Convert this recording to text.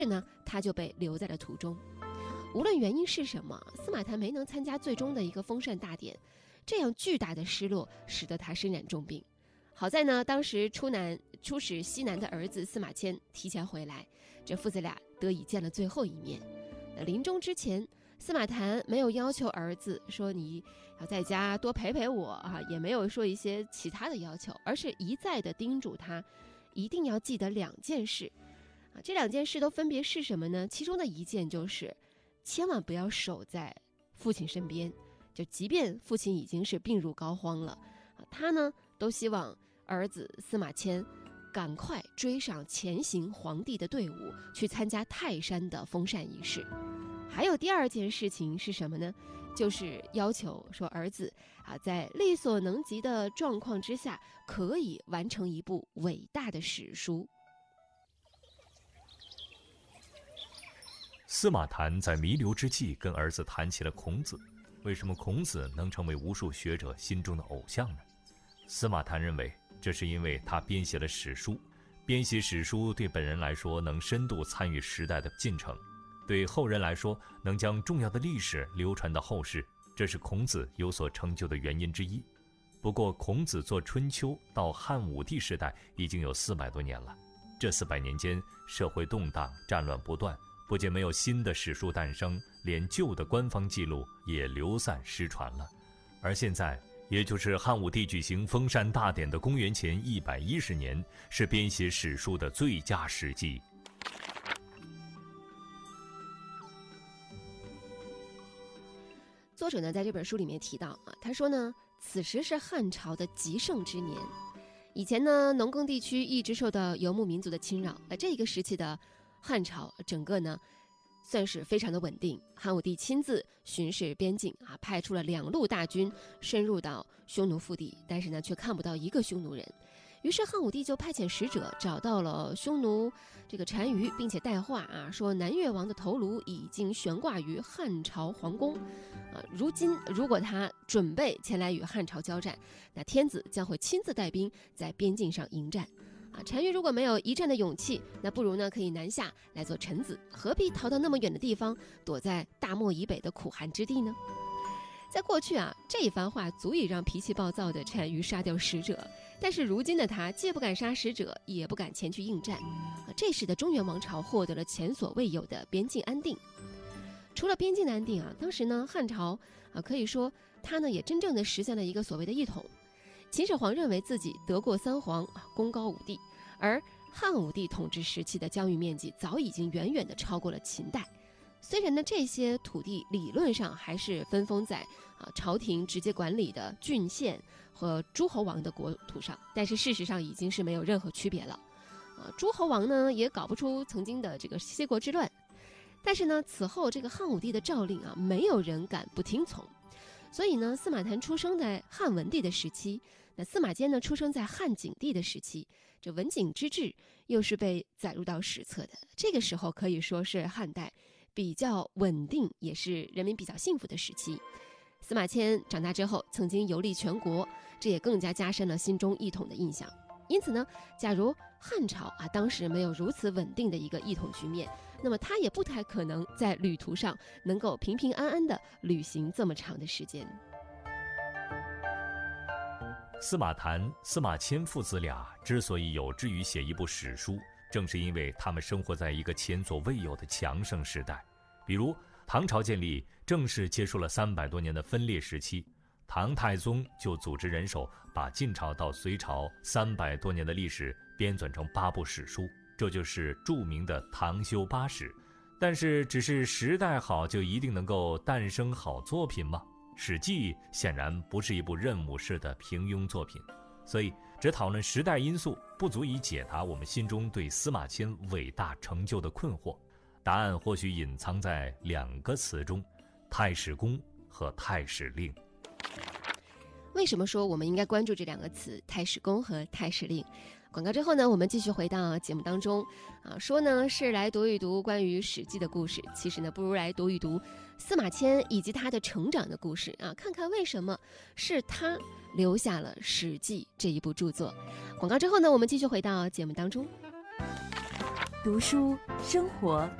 呢，他就被留在了途中。无论原因是什么，司马谈没能参加最终的一个封禅大典，这样巨大的失落使得他身染重病。好在呢，当时出使西南的儿子司马迁提前回来，这父子俩得以见了最后一面。那临终之前，司马谈没有要求儿子说你要在家多陪陪我啊，也没有说一些其他的要求，而是一再的叮嘱他一定要记得2件事啊。这2件事都分别是什么呢？其中的一件就是千万不要守在父亲身边，就即便父亲已经是病入膏肓了啊，他呢都希望儿子司马迁赶快追上前行皇帝的队伍，去参加泰山的封禅仪式。还有第2件事情是什么呢？就是要求说儿子啊，在力所能及的状况之下，可以完成一部伟大的史书。 司马谈在弥留之际跟儿子谈起了孔子。为什么孔子能成为无数学者心中的偶像呢？司马谈认为，这是因为他编写了史书。编写史书对本人来说，能深度参与时代的进程；对后人来说，能将重要的历史流传到后世，这是孔子有所成就的原因之一。不过，孔子做春秋到汉武帝时代已经有400多年了，这400年间，社会动荡，战乱不断，不仅没有新的史书诞生，连旧的官方记录也流散失传了。而现在，也就是汉武帝举行封禅大典的公元前110年，是编写史书的最佳时机。 作者呢在这本书里面提到啊，他说呢，此时是汉朝的极盛之年。以前呢，农耕地区一直受到游牧民族的侵扰，这个时期的汉朝整个呢算是非常的稳定。汉武帝亲自巡视边境啊，派出了2路大军深入到匈奴腹地，但是呢却看不到一个匈奴人。于是汉武帝就派遣使者找到了匈奴这个单于，并且带话啊，说南越王的头颅已经悬挂于汉朝皇宫啊，如今如果他准备前来与汉朝交战，那天子将会亲自带兵在边境上迎战啊。单于如果没有一战的勇气，那不如呢可以南下来做臣子，何必逃到那么远的地方，躲在大漠以北的苦寒之地呢？在过去啊，这一番话足以让脾气暴躁的单于杀掉使者，但是如今的他既不敢杀使者，也不敢前去应战啊，这使得中原王朝获得了前所未有的边境安定。除了边境的安定啊，当时呢汉朝啊，可以说他呢也真正的实现了一个所谓的一统。秦始皇认为自己得过3皇，功高5帝，而汉武帝统治时期的疆域面积早已经远远的超过了秦代。虽然呢这些土地理论上还是分封在朝廷直接管理的郡县和诸侯王的国土上，但是事实上已经是没有任何区别了。诸侯王呢也搞不出曾经的这个西国之乱，但是呢此后这个汉武帝的诏令啊，没有人敢不听从。所以呢，司马谈出生在汉文帝的时期，那司马迁呢出生在汉景帝的时期，这文景之治又是被载入到史册的。这个时候可以说是汉代比较稳定，也是人民比较幸福的时期。司马迁长大之后曾经游历全国，这也更加加深了心中一统的印象。因此呢，假如汉朝啊当时没有如此稳定的一个一统局面，那么他也不太可能在旅途上能够平平安安的旅行这么长的时间。 司马谈、司马迁父子俩之所以有志于写一部史书，正是因为他们生活在一个前所未有的强盛时代。比如唐朝建立，正是结束了300多年的分裂时期，唐太宗就组织人手把晋朝到隋朝300多年的历史编纂成8部史书，这就是著名的唐修8史。但是只是时代好就一定能够诞生好作品吗？史记显然不是一部任务式的平庸作品，所以只讨论时代因素不足以解答我们心中对司马迁伟大成就的困惑。答案或许隐藏在2个词中：太史公和太史令。 为什么说我们应该关注这2个词，太史公和太史令？广告之后呢，我们继续回到节目当中说呢是来读一读关于史记的故事，其实呢不如来读一读司马迁以及他的成长的故事看看为什么是他留下了史记这一部著作。广告之后呢，我们继续回到节目当中。 读书、生活、